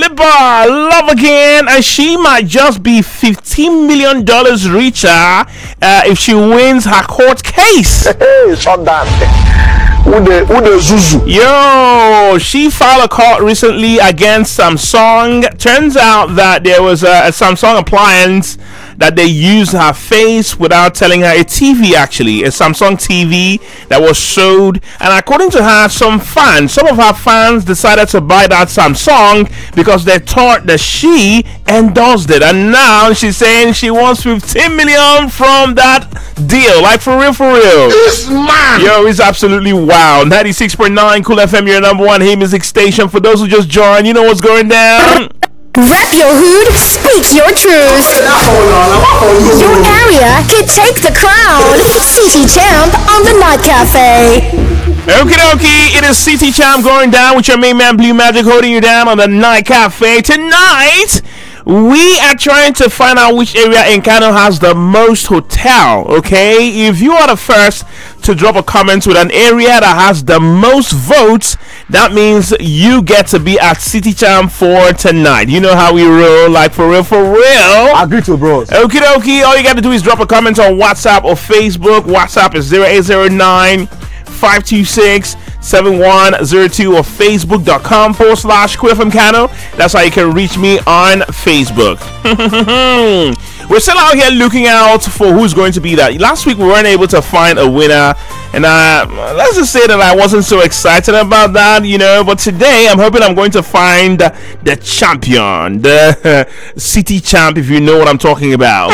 Aliba, love again, and she might just be $15 million richer if she wins her court case. Hey, shut down. Who the Zuzu? Yo, she filed a court recently against Samsung. Turns out that there was a Samsung appliance that they used her face without telling her, a TV actually, a Samsung TV that was sold, and according to her, some of her fans decided to buy that Samsung because they thought that she endorsed it, and now she's saying she wants 15 million from that deal. Like, for real. This man! Yo, it's absolutely wow. 96.9 Cool FM, your number one hit music station. For those who just joined, you know what's going down. Rep your hood, speak your truth. Your area can take the crown. City Champ on the Night Cafe. Okie dokie, it is City Champ going down with your main man Blue Magic holding you down on the Night Cafe. Tonight, we are trying to find out which area in Kano has the most hotel, okay? If you are the first to drop a comment with an area that has the most votes, that means you get to be at City Champ for tonight. You know how we roll, like for real. I agree to bros. Okie dokie, all you got to do is drop a comment on WhatsApp or Facebook. WhatsApp is 0809 526 7102 or facebook.com/QFM Kano. That's how you can reach me on Facebook. We're still out here looking out for who's going to be that. Last week we weren't able to find a winner, and let's just say that I wasn't so excited about that, you know. But today I'm hoping I'm going to find the champion, the City Champ, if you know what I'm talking about.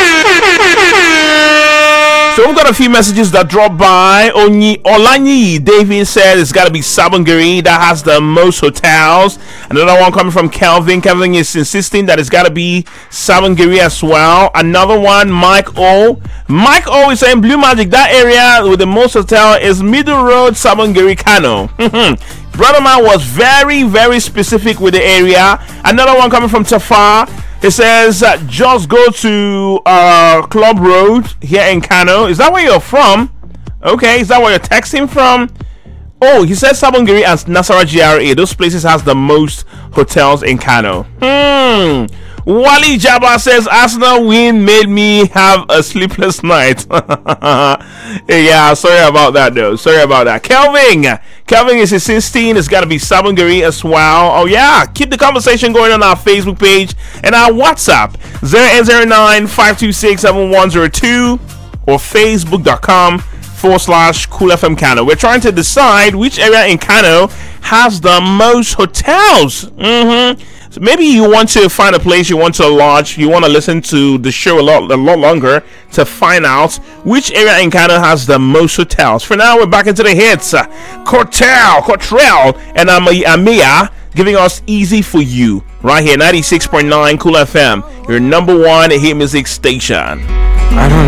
So we've got a few messages that dropped by. Olanyi David said it's got to be Sabongari that has the most hotels. Another one coming from Kelvin. Kelvin is insisting that it's got to be Sabongari as well. Another one, Mike O. Mike O is saying Blue Magic, that area with the most hotel is Middle Road, Sabongari, Kano. Brother man was very, very specific with the area. Another one coming from Tafar. It says, just go to Club Road here in Kano. Is that where you're from? Okay, is that where you're texting from? Oh, he says Sabongari and Nasara GRA. Those places has the most hotels in Kano. Wally Jabba says Arsenal win made me have a sleepless night. Yeah, sorry about that though. Sorry about that. Kelvin is insisting it's got to be Sabongari as well. Oh yeah, keep the conversation going on our Facebook page and our WhatsApp 0809 526 7102 or facebook.com/Cool FM Kano. We're trying to decide which area in Kano has the most hotels. So maybe you want to find a place you want to lodge, you want to listen to the show a lot longer to find out which area in Kano has the most hotels. For now, we're back into the hits. Cortrell, and Amia giving us Easy For You right here, 96.9 Cool FM, your number one hit music station. I don't